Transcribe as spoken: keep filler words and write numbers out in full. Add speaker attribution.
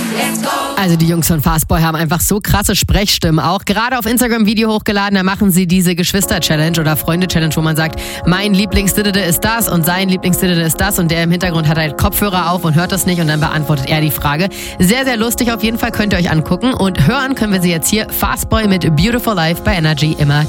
Speaker 1: Also die Jungs von Fastboy haben einfach so krasse Sprechstimmen auch. Gerade auf Instagram Video hochgeladen, da machen sie diese Geschwister-Challenge oder Freunde-Challenge, wo man sagt, mein Lieblingsdiddede ist das und sein Lieblingsdiddede ist das und der im Hintergrund hat halt Kopfhörer auf und hört das nicht und dann beantwortet er die Frage. Sehr, sehr lustig auf jeden Fall, könnt ihr euch angucken und hören können wir sie jetzt hier. Fastboy mit Beautiful Life bei Energy immer